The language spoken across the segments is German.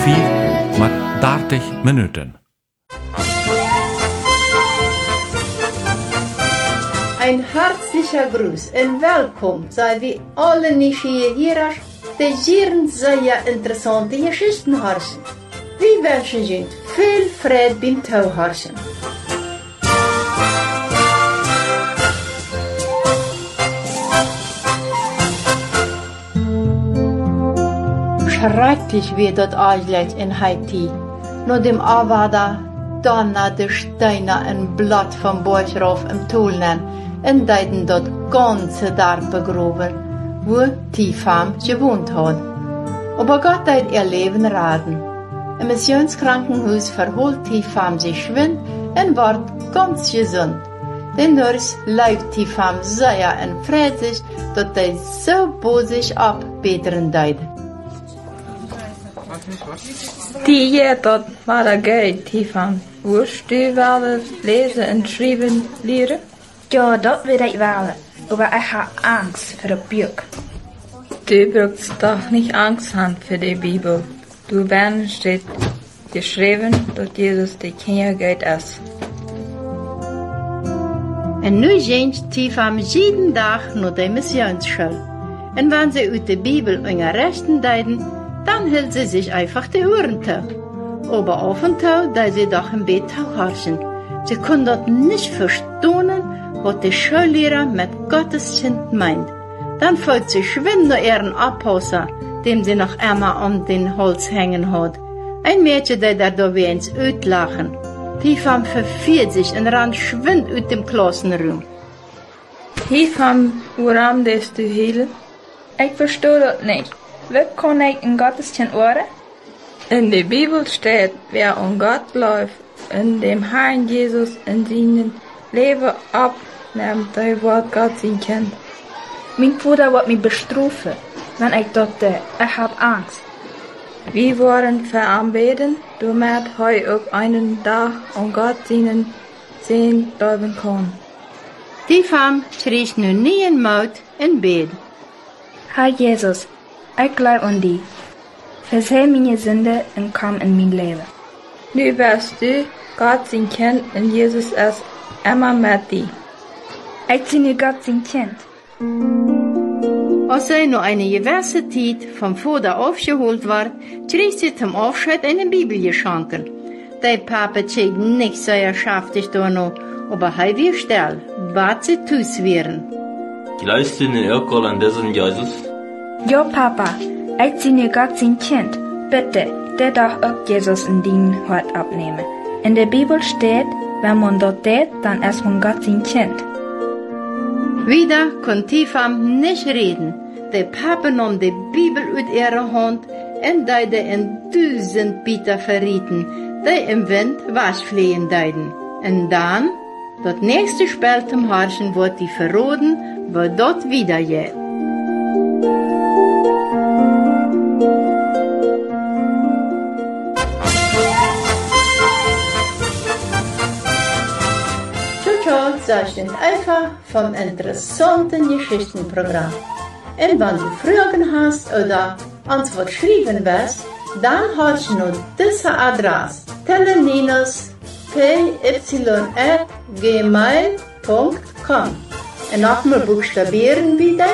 4 mit 30 Minuten. Ein herzlicher Gruß und willkommen sei wie alle Nieuwsgierigers die hier sehr interessante Geschichten harsen. Wir wünschen Ihnen viel Freude beim Tauharsen. Schrecklich wird dort eigentlich in Haiti. Nur dem Avada, Donner, de Steine ein Blatt vom Bauch rauf im Tulnen, und deiden dort ganze Tag begraben, wo die Fam gewohnt hat. Aber Gott deit ihr Leben raten. Im Missionskrankenhaus verholt die Fam sich schwind und wird ganz gesund. Den Nurse läuft die Fam sehr und freut sich, dass die so bosig abbetern deid. Die hier dort war der Geld, Tifan. Wirst du wel lesen und schreiben leren? Ja, dat wil ik wel. Aber ich habe Angst vor der Buch. Du brauchst doch nicht Angst haben für die Bibel. Du werden steht geschrieben, dass Jesus die Kinder geht ist. Und nu ging die Fam jeden Tag naar de Missionsschule. Und wenn sie uit de Bibel ihre Rechten deiden, dann hielt sie sich einfach die Ohren zu. Aber auf und zu, da sie doch im Bett tauharschen. Sie konnten dort nicht verstehen, was der Schullehrer mit Gottes Kind meint. Dann folgt sie schwind nach ihren Abhauser, dem sie noch immer an den Hals hängen hat. Ein Mädchen, der da wie ins Öd lachen. Die Fam verfiert sich und ran schwind aus dem Klassenraum. Tifan, woran lässt du hielen? Ich verstehe das nicht. Wie kann ich in Gottes Kind hören? In der Bibel steht, wer an Gott läuft, in dem Herrn Jesus in seinem Leben abnimmt, der wird Gott sein Kind. Mein Vater wird mich bestrafen, wenn ich dort tue. Ich habe Angst. Wir wollen veranbeten, damit heute auf einen Tag an Gott seinen Sinn glauben kann. Die Fam schrie nun nie in Maut in Bett. Herr Jesus, ich glaube an dich. Verzeih meine Sünde und komm in mein Leben. Nu bist du Gott sein Kind und Jesus ist immer mit dir. Ich bin Gott sein Kind. Als sie noch eine gewisse Zeit vom Vater aufgeholt war, schrie sie zum Abschied eine Bibel geschenkt. Der Papa checkte nicht sehr schaftig da noch, aber er war still, bat sie zuzuhören. Glaubst du nicht auch an diesen Jesus? Ja, Papa, ich bin Gott sein Kind. Bitte, der darf auch Jesus in dein Hort abnehmen. In der Bibel steht, wenn man dort tät, dann ist man Gott sein Kind. Wieder konnte die Fam nicht reden. Der Papa nahm die Bibel aus ihrer Hand und deide in 1000 Bieter verrieten, die im Wind Waschflehen deiden. Und dann, das nächste Spiel zum Harschen, wird die verroden, wo dort wieder geht. Das ist einfach vom interessanten Geschichtenprogramm. Und wenn du Fragen hast oder uns was schreiben willst, dann hast du nur diese Adresse: teleninos@gmail.com. Und nochmal buchstabieren wieder: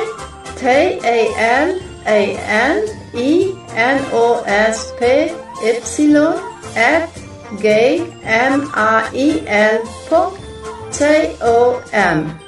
TALENINOSPY@gmail.com.